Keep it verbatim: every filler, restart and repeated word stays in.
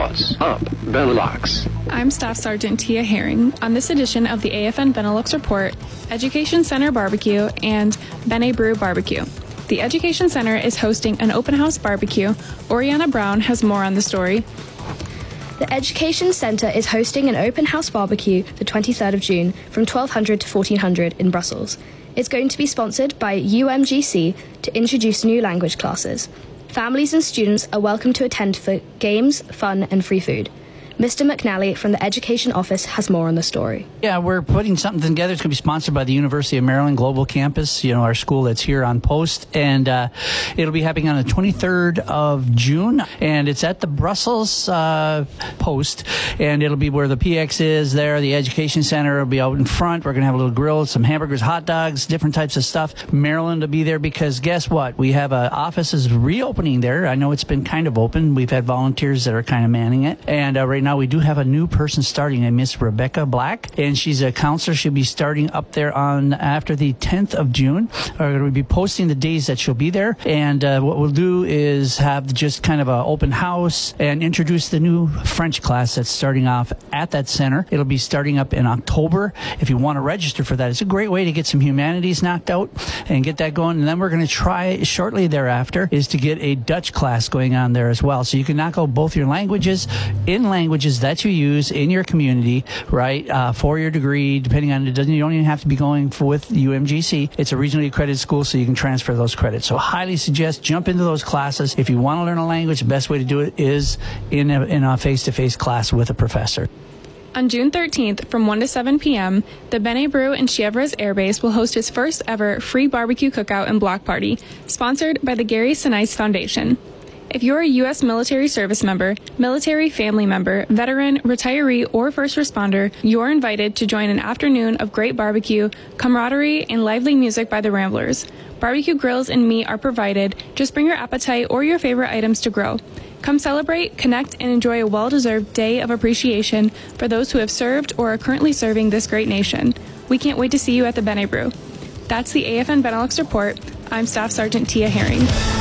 What's up, Benelux? I'm Staff Sergeant Tia Herring. On this edition of the A F N Benelux Report, Education Center Barbecue and Bene Brew Barbecue. The Education Center is hosting an open house barbecue. Oriana Brown has more on the story. The Education Centre is hosting an open house barbecue the twenty-third of June from twelve hundred to fourteen hundred in Brussels. It's going to be sponsored by U M G C to introduce new language classes. Families and students are welcome to attend for games, fun and free food. Mister McNally from the Education Office has more on the story. Yeah, we're putting something together. It's going to be sponsored by the University of Maryland Global Campus, you know, our school that's here on post. And uh, it'll be happening on the twenty-third of June. And it's at the Brussels uh, post. And it'll be where the P X is there. The Education Center will be out in front. We're going to have a little grill, some hamburgers, hot dogs, different types of stuff. Maryland will be there because guess what? We have a offices reopening there. I know it's been kind of open. We've had volunteers that are kind of manning it. And uh, right now, Now we do have a new person starting, a Miss Rebecca Black, and she's a counselor. She'll be starting up there on after the tenth of June. We're going to be posting the days that she'll be there, and uh, what we'll do is have just kind of an open house and introduce the new French class that's starting off at that center. It'll be starting up in October. If you want to register for that, it's a great way to get some humanities knocked out and get that going. And then we're going to try shortly thereafter is to get a Dutch class going on there as well, so you can knock out both your languages in language that you use in your community, right, uh, for your degree, depending on it. Doesn't, you don't even have to be going for, with U M G C. It's a regionally accredited school, so you can transfer those credits. So highly suggest jump into those classes. If you want to learn a language, the best way to do it is in a, in a face-to-face class with a professor. On June thirteenth, from one to seven p.m., the Bene Brew in Chievres Air Base will host its first ever free barbecue cookout and block party, sponsored by the Gary Sinise Foundation. If you're a U S military service member, military family member, veteran, retiree, or first responder, you're invited to join an afternoon of great barbecue, camaraderie, and lively music by the Ramblers. Barbecue grills and meat are provided. Just bring your appetite or your favorite items to grill. Come celebrate, connect, and enjoy a well-deserved day of appreciation for those who have served or are currently serving this great nation. We can't wait to see you at the Bene Brew. That's the A F N Benelux Report. I'm Staff Sergeant Tia Herring.